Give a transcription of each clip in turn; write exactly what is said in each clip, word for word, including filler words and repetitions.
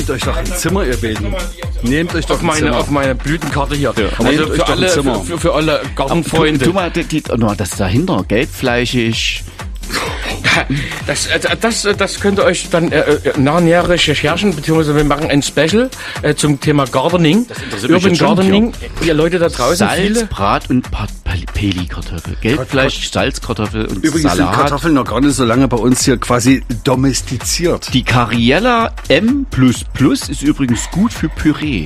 Nehmt euch doch ein Zimmer, ihr Beten. Nehmt euch doch auf ein meine, Zimmer. auf meine Blütenkarte hier. Ja, also nehmt euch für doch ein alle, Zimmer. für, für alle Gartenfreunde. Tu mal, die, die, das dahinter, gelbfleischig. Das, das, das könnt ihr euch dann äh, nachher recherchieren, beziehungsweise wir machen ein Special äh, zum Thema Gardening. Urban Gardening. Ihr Leute da draußen, Salz, viele. Brat und Peli-Kartoffel. Gelbfleisch, Salzkartoffel und Übrigens Salat. sind Kartoffeln noch gar nicht so lange bei uns hier quasi domestiziert. Die Cariella M plus plus ist übrigens gut für Püree.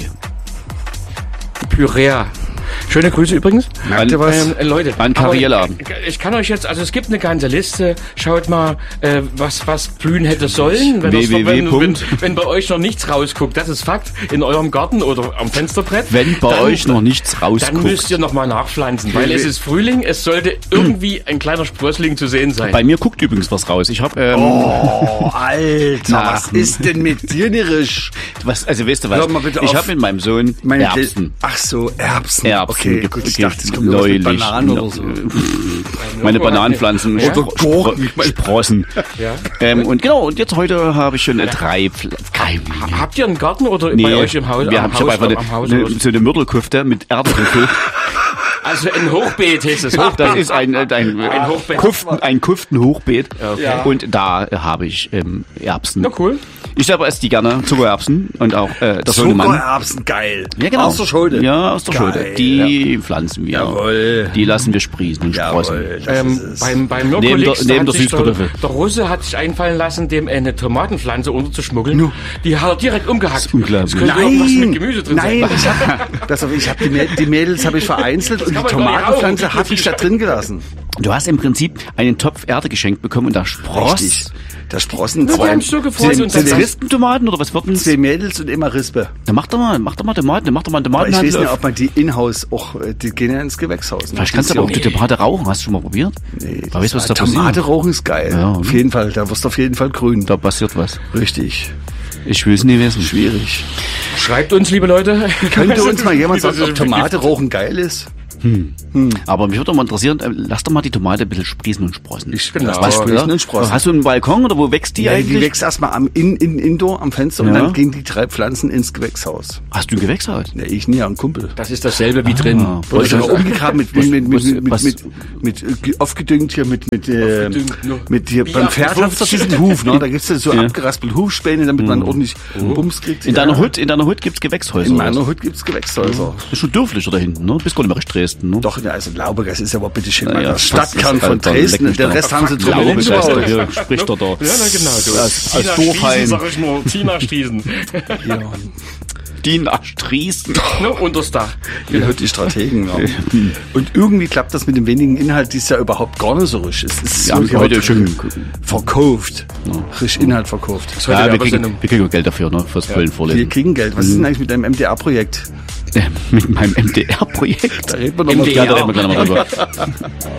Püree. Schöne Grüße übrigens. Merkt ihr was? Ähm, Leute, An Cariella. aber Ich kann euch jetzt, also es gibt eine ganze Liste. Schaut mal, äh, was was blühen hätte sollen. Wenn, das, w w w. wenn, wenn, wenn bei euch noch nichts rausguckt, das ist Fakt, in eurem Garten oder am Fensterbrett. Wenn bei dann, euch noch nichts rausguckt. Dann müsst ihr noch mal nachpflanzen, weil es ist Frühling, es sollte irgendwie ein kleiner Sprössling zu sehen sein. Bei mir guckt übrigens was raus. Ich habe ähm, Oh, Alter, Na. was ist denn mit dir nerisch? was, also weißt du was? Hör mal bitte ich auf. habe mit meinem Sohn Meine Erbsen. Ach so, Erbsen. Erbsen Okay, ge- gut, ich ge- dachte, es kommt neulich. neulich. Bananen oder so. Meine Bananenpflanzen, Ja. Spro- Spro- Sprossen. Ja. Ähm, und genau, und jetzt heute habe ich schon äh, drei Pfl- Keimlinge. Habt ihr einen Garten oder Nee, bei euch im Haus? wir am haben, ich habe Haus, einfach am Haus eine, oder so? eine, so eine Myrtelkufte mit Erdrüssel. Also ein Hochbeet heißt es. Das ist ein, ein, ein, Ein Hochbeet. Kuften, ein Kuftenhochbeet. Ja. Und da äh, habe ich ähm, Erbsen. Na cool. Ich selber esse die gerne, Zuckererbsen und auch äh, der Sohnemann. Zuckererbsen, geil. Ja, genau. Aus der Schulde. Ja, aus der Geil, Schulde. Die pflanzen wir. Jawohl. Die lassen wir sprießen und sprossen. Jawohl, das Ähm, ist es. beim beim Neben Mirkolix, der- da neben hat der sich der, Süßkartoffel. der Russe hat sich einfallen lassen, dem eine Tomatenpflanze unterzuschmuggeln. Die hat er direkt umgehackt. unglaublich. Es könnte irgendwas mit Gemüse drin nein, sein. ich hab, das, ich hab die, Mä- die Mädels habe ich vereinzelt und die kann man doch nicht Tomatenpflanze auch. habe ich da drin gelassen. Du hast im Prinzip einen Topf Erde geschenkt bekommen und da spross. Richtig. Da sprossen Wir zwei, haben uns so gefreut sind, und sind dann- Christentomaten oder was wird denn? zwei Mädels und immer Rispe. Dann mach doch mal, mach doch mal Tomaten, mach doch mal einen Aber ich weiß Tomatenhandel. nicht, ob man die in-house auch, äh, die gehen ja ins Gewächshaus. Ne? Vielleicht kannst du aber auch die Tomate rauchen. Hast du schon mal probiert? Nee, Aber weißt du, was da Tomate passiert? rauchen ist geil. Ja, auf ne? jeden Fall, da wirst du auf jeden Fall grün. Da passiert was. Richtig. Ich will es nie wissen. Schwierig. Schreibt uns, liebe Leute. Könnte uns mal jemand sagen, ob Tomate rauchen geil ist? Aber mich würde doch mal interessieren, äh, lass doch mal die Tomate ein bisschen sprießen und sprossen. Ich Genau. lass mal sprießen und sprossen. Hast du einen Balkon oder wo wächst die Ja, eigentlich? die wächst erstmal am in, in, Indoor am Fenster und Ja. dann gehen die drei Pflanzen ins Gewächshaus. Hast du ein Gewächshaus? Ne, ich nie, ein Kumpel. Das ist dasselbe wie drin. Ah, Wurde ich aber umgegraben mit, mit, mit, mit, mit, was- mit, mit, mit, äh, aufgedüngt hier mit, mit, äh, Aufgedüngt, ne? mit hier, Wie beim ab- Pferd hast du diesen Huf, ne? Da gibt's ja so Ja. abgeraspelte Hufspäne, damit man ordentlich Bums kriegt. In Ja. deiner Hut, in deiner Hut gibt's Gewächshäuser. In oder was? meiner Hut gibt's Gewächshäuser. Das ist schon dürflich da hinten, ne? Bist gar nicht mehr recht Dresden, ne? Doch, ja, also Laubergas ist aber bitte schön Ja, mal ja, der Stadtkern das von ist halt- leck Dresden. mich Der doch. Rest haben sie Glaube, drüber das Laubergas, ist- hier spricht er da. Ja, na genau. Du. Als- Tina als Strohhalm. Striesen, sag ich nur. Tina Striesen. Ja, Die nach Dresden. Ne, unters Dach. ihr hört die Strategen. Ja. Und irgendwie klappt das mit dem wenigen Inhalt dieses Jahr überhaupt gar nicht so richtig. Es ist Wir haben so heute schon, verkauft. Richtig Inhalt verkauft. Das ist heute ja, wir Werbesendung. kriegen, wir kriegen Geld dafür, ne? Fürs vollen Wir Vorlesen. kriegen Geld. Was ist denn eigentlich mit deinem M D R-Projekt? Mit meinem M D R-Projekt. Da reden wir noch M mal D Ja, R. da reden wir gleich nochmal drüber.